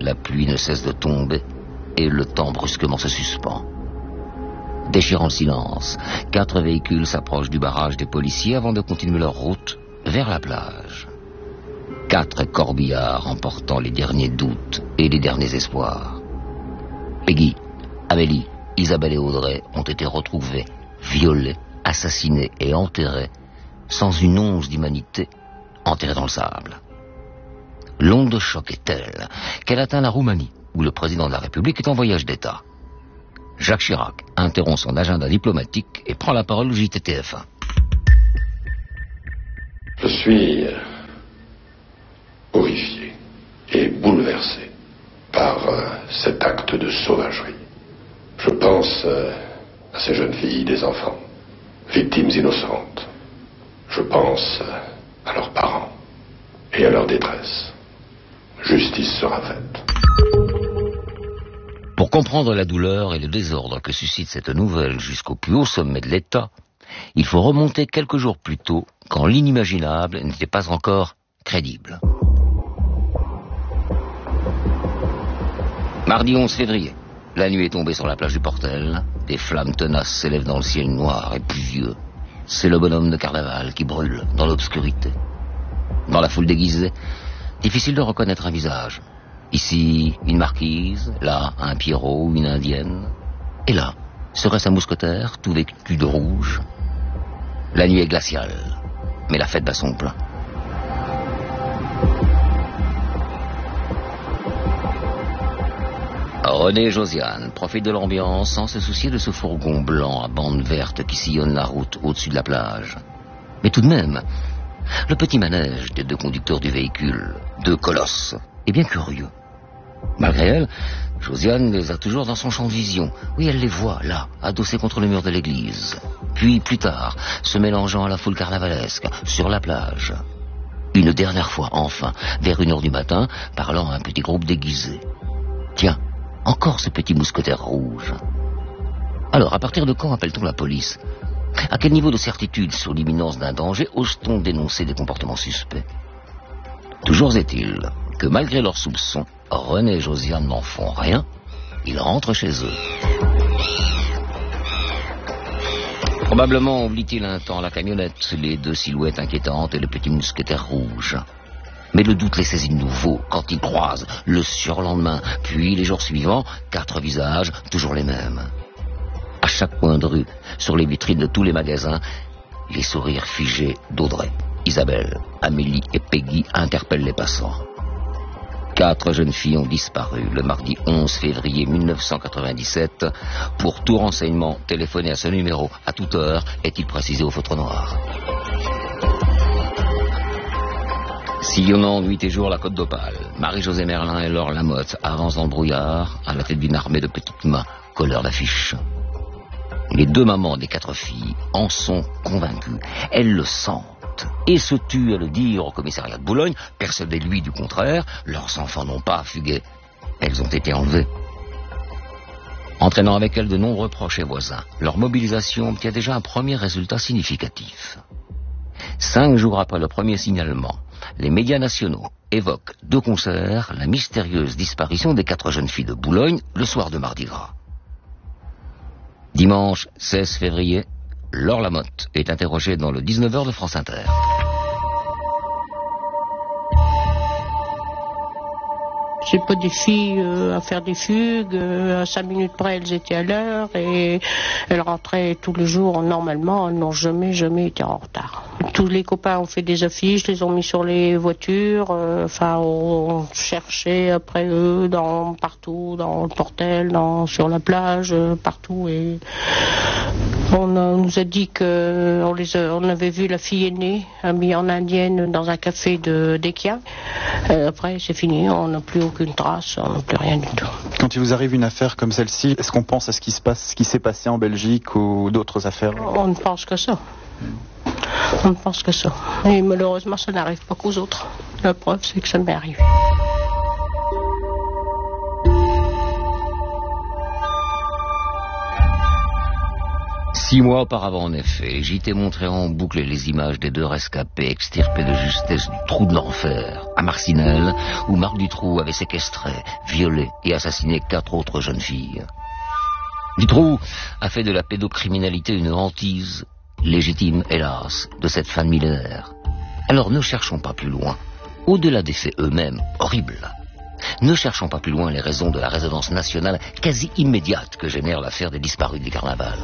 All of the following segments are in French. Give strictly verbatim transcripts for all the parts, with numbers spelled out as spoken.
La pluie ne cesse de tomber et le temps brusquement se suspend. Déchirant le silence, quatre véhicules s'approchent du barrage des policiers avant de continuer leur route vers la plage. Quatre corbillards emportant les derniers doutes et les derniers espoirs. Peggy, Amélie, Isabelle et Audrey ont été retrouvés, violés, assassinés et enterrés, sans une once d'humanité, enterrés dans le sable. L'onde de choc est telle qu'elle atteint la Roumanie, où le président de la République est en voyage d'État. Jacques Chirac interrompt son agenda diplomatique et prend la parole au J T T F un. Je suis horrifié et bouleversé par euh, cet acte de sauvagerie. Je pense euh, à ces jeunes filles, des enfants, victimes innocentes. Je pense euh, à leurs parents et à leur détresse. Justice sera faite. Pour comprendre la douleur et le désordre que suscite cette nouvelle jusqu'au plus haut sommet de l'État, il faut remonter quelques jours plus tôt, quand l'inimaginable n'était pas encore crédible. Mardi onze février, la nuit est tombée sur la plage du Portel, des flammes tenaces s'élèvent dans le ciel noir et pluvieux. C'est le bonhomme de carnaval qui brûle dans l'obscurité. Dans la foule déguisée, difficile de reconnaître un visage. Ici, une marquise, là, un Pierrot ou une indienne. Et là, serait-ce un mousquetaire, tout vêtu de rouge? La nuit est glaciale, mais la fête bat son plein. René et Josiane profitent de l'ambiance sans se soucier de ce fourgon blanc à bandes vertes qui sillonne la route au-dessus de la plage. Mais tout de même, le petit manège des deux conducteurs du véhicule, deux colosses, est bien curieux. Malgré elle, Josiane les a toujours dans son champ de vision. Oui, elle les voit, là, adossés contre le mur de l'église. Puis, plus tard, se mélangeant à la foule carnavalesque, sur la plage. Une dernière fois, enfin, vers une heure du matin, parlant à un petit groupe déguisé. Tiens, encore ce petit mousquetaire rouge. Alors, à partir de quand appelle-t-on la police? À quel niveau de certitude sur l'imminence d'un danger ose-t-on dénoncer des comportements suspects? Toujours est-il que malgré leurs soupçons, René et Josiane n'en font rien. Ils rentrent chez eux. Probablement oublie-t-il un temps la camionnette, les deux silhouettes inquiétantes et le petit mousquetaire rouge. Mais le doute les saisit de nouveau quand ils croisent le surlendemain, puis les jours suivants, quatre visages, toujours les mêmes. À chaque coin de rue, sur les vitrines de tous les magasins, les sourires figés d'Audrey, Isabelle, Amélie et Peggy interpellent les passants. Quatre jeunes filles ont disparu le mardi onze février mille neuf cent quatre-vingt-dix-sept. Pour tout renseignement, téléphonez à ce numéro à toute heure, est-il précisé au feutre noir. Sillonnant nuit et jour la côte d'Opale, Marie-Josée Merlin et Laure Lamotte avancent dans le brouillard à la tête d'une armée de petites mains, colleurs d'affiches. Les deux mamans des quatre filles en sont convaincues. Elles le sentent et se tuent à le dire au commissariat de Boulogne, persuadées lui du contraire, leurs enfants n'ont pas fugué. Elles ont été enlevées. Entraînant avec elles de nombreux proches et voisins, leur mobilisation obtient déjà un premier résultat significatif. Cinq jours après le premier signalement, les médias nationaux évoquent de concert la mystérieuse disparition des quatre jeunes filles de Boulogne le soir de Mardi Gras. Dimanche seize février, Laure Lamotte est interrogée dans le dix-neuf heures de France Inter. C'est pas des filles euh, à faire des fugues, euh, à cinq minutes près elles étaient à l'heure et elles rentraient tous les jours normalement, elles n'ont jamais, jamais été en retard. Tous les copains ont fait des affiches, les ont mis sur les voitures, euh, enfin on cherchait après eux dans, partout, dans le Portel, dans, sur la plage, euh, partout et on, a, on nous a dit que on, les a, on avait vu la fille aînée habillée en indienne dans un café de d'Ekia. Euh, après c'est fini, on n'a plus aucune trace, on n'a plus rien du tout. Quand il vous arrive une affaire comme celle-ci, est-ce qu'on pense à ce qui se passe, ce qui s'est passé en Belgique ou d'autres affaires? On ne pense que ça. On ne pense que ça. Et malheureusement, ça n'arrive pas qu'aux autres. La preuve, c'est que ça m'est arrivé. Six mois auparavant, en effet, les J T montraient en boucle les images des deux rescapés extirpés de justesse du trou de l'enfer, à Marcinelle, où Marc Dutroux avait séquestré, violé et assassiné quatre autres jeunes filles. Dutroux a fait de la pédocriminalité une hantise, légitime, hélas, de cette fin de millénaire. Alors ne cherchons pas plus loin, au-delà des faits eux-mêmes, horribles. Ne cherchons pas plus loin les raisons de la résonance nationale quasi immédiate que génère l'affaire des disparus du carnaval.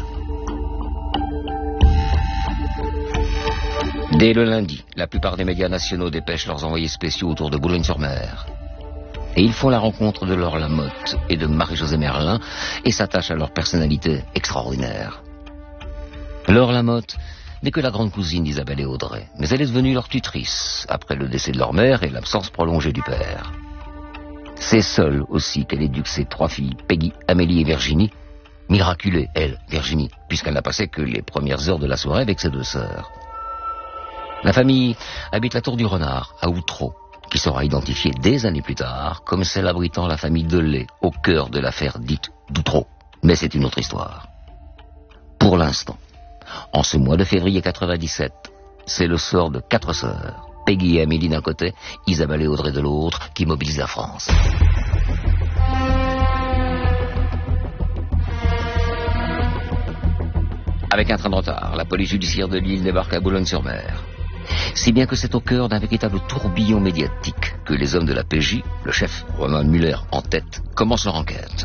Dès le lundi, la plupart des médias nationaux dépêchent leurs envoyés spéciaux autour de Boulogne-sur-Mer. Et ils font la rencontre de Laure Lamotte et de Marie-Josée Merlin et s'attachent à leur personnalité extraordinaire. Laure Lamotte n'est que la grande cousine d'Isabelle et Audrey, mais elle est devenue leur tutrice après le décès de leur mère et l'absence prolongée du père. C'est seule aussi qu'elle éduque ses trois filles, Peggy, Amélie et Virginie, miraculée, elle, Virginie, puisqu'elle n'a passé que les premières heures de la soirée avec ses deux sœurs. La famille habite la Tour du Renard, à Outreau, qui sera identifiée des années plus tard comme celle abritant la famille Delay au cœur de l'affaire dite d'Outreau. Mais c'est une autre histoire. Pour l'instant, en ce mois de février quatre-vingt-dix-sept, c'est le sort de quatre sœurs, Peggy et Amélie d'un côté, Isabelle et Audrey de l'autre, qui mobilise la France. Avec un train de retard, la police judiciaire de Lille débarque à Boulogne-sur-Mer. Si bien que c'est au cœur d'un véritable tourbillon médiatique que les hommes de la P J, le chef Romain Muller en tête, commencent leur enquête.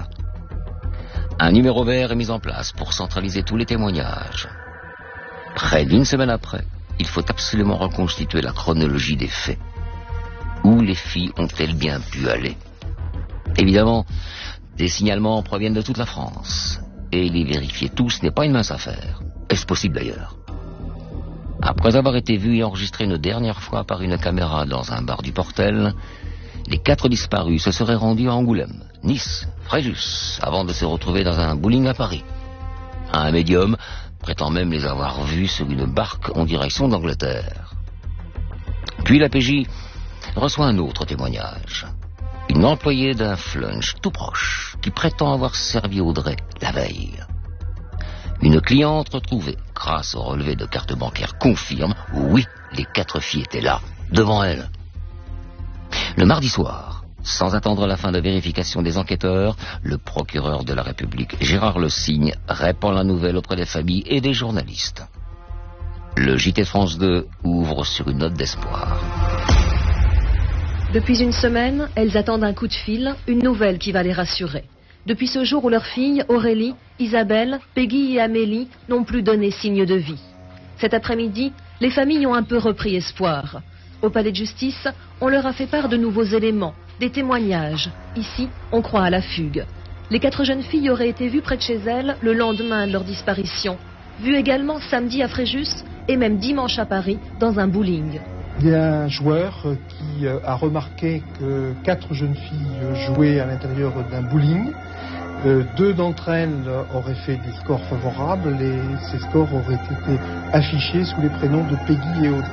Un numéro vert est mis en place pour centraliser tous les témoignages. Près d'une semaine après, il faut absolument reconstituer la chronologie des faits. Où les filles ont-elles bien pu aller? Évidemment, des signalements proviennent de toute la France. Et les vérifier tous n'est pas une mince affaire. Est-ce possible d'ailleurs? Après avoir été vus et enregistrés une dernière fois par une caméra dans un bar du Portel, les quatre disparus se seraient rendus à Angoulême, Nice, Fréjus, avant de se retrouver dans un bowling à Paris. Un médium prétend même les avoir vus sur une barque en direction d'Angleterre. Puis la P J reçoit un autre témoignage. Une employée d'un flunch tout proche qui prétend avoir servi Audrey la veille. Une cliente retrouvée grâce au relevé de carte bancaire confirme, oui, les quatre filles étaient là, devant elle. Le mardi soir, sans attendre la fin de vérification des enquêteurs, le procureur de la République, Gérard Le Signe, répand la nouvelle auprès des familles et des journalistes. Le J T de France deux ouvre sur une note d'espoir. Depuis une semaine, elles attendent un coup de fil, une nouvelle qui va les rassurer. Depuis ce jour où leurs filles, Aurélie, Isabelle, Peggy et Amélie, n'ont plus donné signe de vie. Cet après-midi, les familles ont un peu repris espoir. Au palais de justice, on leur a fait part de nouveaux éléments, des témoignages. Ici, on croit à la fugue. Les quatre jeunes filles auraient été vues près de chez elles le lendemain de leur disparition. Vues également samedi à Fréjus et même dimanche à Paris dans un bowling. Il y a un joueur qui a remarqué que quatre jeunes filles jouaient à l'intérieur d'un bowling. Euh, deux d'entre elles auraient fait des scores favorables et ces scores auraient été affichés sous les prénoms de Peggy et Audrey.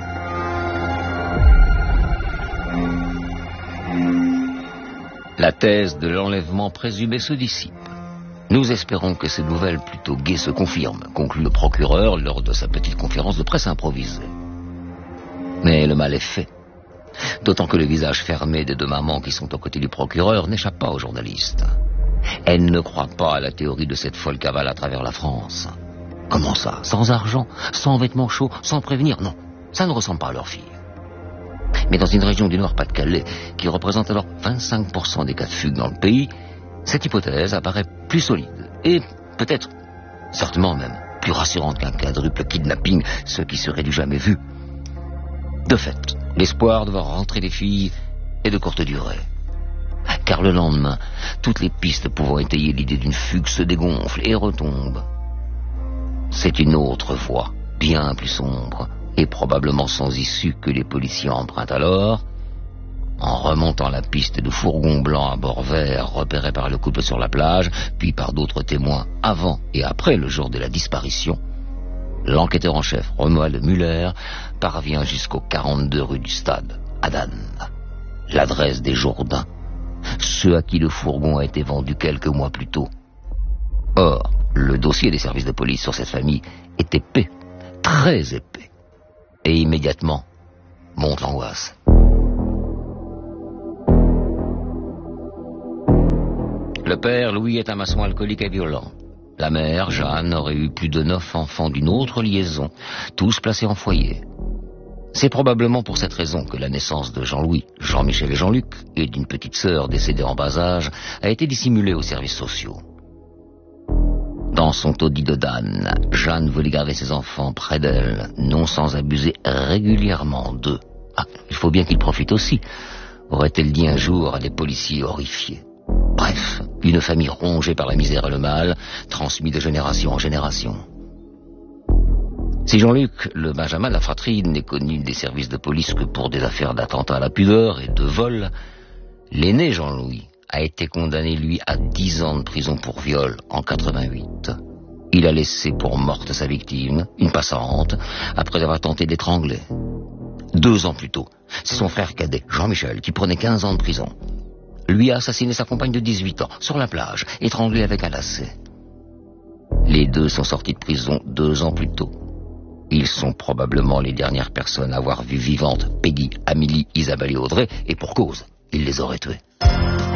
La thèse de l'enlèvement présumé se dissipe. Nous espérons que ces nouvelles plutôt gaies se confirment, conclut le procureur lors de sa petite conférence de presse improvisée. Mais le mal est fait. D'autant que le visage fermé des deux mamans qui sont aux côtés du procureur n'échappe pas aux journalistes. Elles ne croient pas à la théorie de cette folle cavale à travers la France. Comment ça? Sans argent, sans vêtements chauds, sans prévenir? Non, ça ne ressemble pas à leur fille. Mais dans une région du Nord-Pas-de-Calais, qui représente alors vingt-cinq pour cent des cas de fugue dans le pays, cette hypothèse apparaît plus solide et peut-être, certainement même, plus rassurante qu'un quadruple kidnapping, ce qui serait du jamais vu. De fait, l'espoir de voir rentrer les filles est de courte durée. Car le lendemain, toutes les pistes pouvant étayer l'idée d'une fugue se dégonflent et retombent. C'est une autre voie, bien plus sombre, et probablement sans issue que les policiers empruntent alors, en remontant la piste de fourgon blanc à bord vert repéré par le couple sur la plage, puis par d'autres témoins avant et après le jour de la disparition. L'enquêteur en chef, Romuald Muller, parvient jusqu'au quarante-deux rue du Stade, à Dan. L'adresse des Jourdains, ceux à qui le fourgon a été vendu quelques mois plus tôt. Or, Le dossier des services de police sur cette famille est épais, très épais. Et immédiatement, monte l'angoisse. Le père, Louis, est un maçon alcoolique et violent. La mère, Jeanne, aurait eu plus de neuf enfants d'une autre liaison, tous placés en foyer. C'est probablement pour cette raison que la naissance de Jean-Louis, Jean-Michel et Jean-Luc, et d'une petite sœur décédée en bas âge, a été dissimulée aux services sociaux. Dans son taudis de Dan, Jeanne voulait garder ses enfants près d'elle, non sans abuser régulièrement d'eux. Ah, il faut bien qu'ils profitent aussi, aurait-elle dit un jour à des policiers horrifiés. Bref, une famille rongée par la misère et le mal, transmis de génération en génération. Si Jean-Luc, le benjamin de la fratrie, n'est connu des services de police que pour des affaires d'attentat à la pudeur et de vol, l'aîné Jean-Louis a été condamné, lui, à dix ans de prison pour viol en quatre-vingt-huit. Il a laissé pour morte sa victime, une passante, après avoir tenté d'étrangler. Deux ans plus tôt, c'est son frère cadet, Jean-Michel, qui prenait quinze ans de prison. Lui a assassiné sa compagne de dix-huit ans, sur la plage, étranglée avec un lacet. Les deux sont sortis de prison deux ans plus tôt. Ils sont probablement les dernières personnes à avoir vu vivantes Peggy, Amélie, Isabelle et Audrey, et pour cause, ils les auraient tués.